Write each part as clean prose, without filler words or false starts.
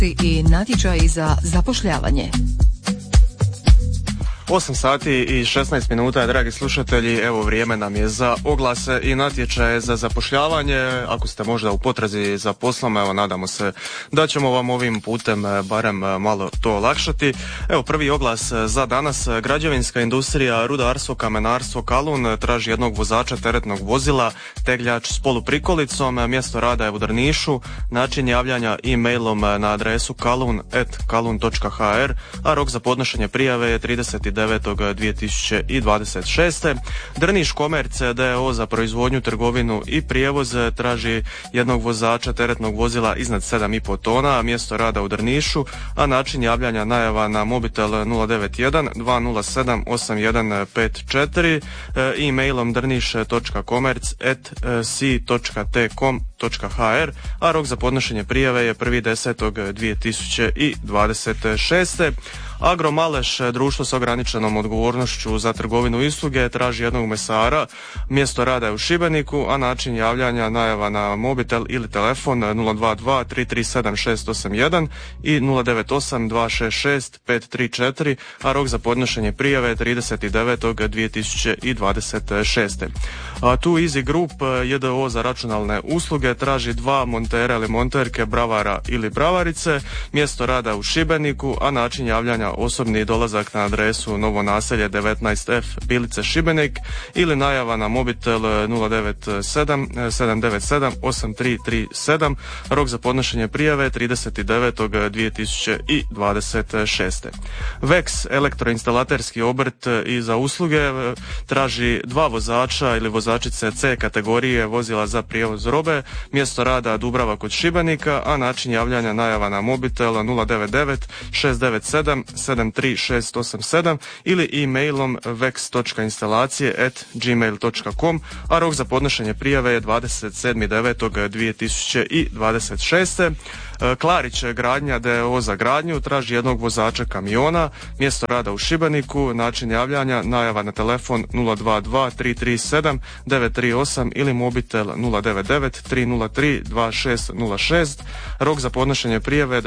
oglasiti i natječaji za zapošljavanje. 8 sati i 16 minuta, dragi slušatelji, evo vrijeme nam je za oglase i natječaje za zapošljavanje. Ako ste možda u potrazi za poslom, evo nadamo se da ćemo vam ovim putem barem malo to olakšati. Evo prvi oglas za danas, građevinska industrija, rudarstvo, kamenarstvo Kalun traži jednog vozača teretnog vozila, tegljač s poluprikolicom, mjesto rada je u Drnišu, način javljanja e-mailom na adresu kalun@kalun.hr, a rok za podnošenje prijave je 30.9.2026. Drniš Komerc d.o.o. za proizvodnju, trgovinu i prijevoz traži jednog vozača teretnog vozila iznad 7,5 tona, mjesto rada u Drnišu, a način javljanja najava na mobitel 091 207 8154, e-mailom drniš.komerc@si.tcom.hr, a rok za podnošenje prijave je 1.10.2026. Agromaleš, društvo s ograničenom odgovornošću za trgovinu i usluge, traži jednog mesara, mjesto rada je u Šibeniku, a način javljanja najava na mobitel ili telefon 022 337 681 i 098 266 534, a rok za podnošenje prijave je 30.9.2026. Tu Easy Group, JDO za računalne usluge, traži dva montera ili monterke, bravara ili bravarice, mjesto rada u Šibeniku, a način javljanja osobni dolazak na adresu Novo naselje 19F Bilice Šibenik ili najava na mobitel 097 797 8337, rok za podnošenje prijave 30.9.2026. Vex, elektroinstalaterski obrt i za usluge, traži dva vozača ili vozačice C kategorije vozila za prijevoz robe, mjesto rada Dubrava kod Šibenika, a način javljanja najava na mobitel 099 697 73687 ili e-mailom vex.instalacije@gmail.com, a rok za podnošenje prijave je 27.9.2026. Klarić gradnja d.o.o. za gradnju traži jednog vozača kamiona, mjesto rada u Šibeniku, način javljanja najava na telefon 022 337 938 ili mobitel 099 303 2606, rok za podnošenje prijave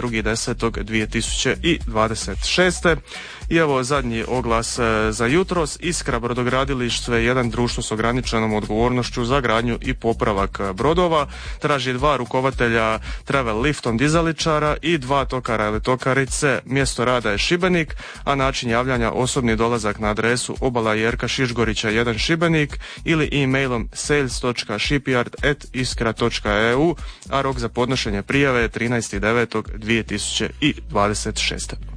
2.10.2026. I evo zadnji oglas za jutros, Iskra brodogradilište 1, društvo s ograničenom odgovornošću za gradnju i popravak brodova, traži dva rukovatelja travel liftom dizaličara i dva tokara ili tokarice, mjesto rada je Šibenik, a način javljanja osobni dolazak na adresu Obala Jerka Šišgorića 1 Šibenik ili e-mailom sales.shipyard@iskra.eu, a rok za podnošenje prijave je 13.9.2026.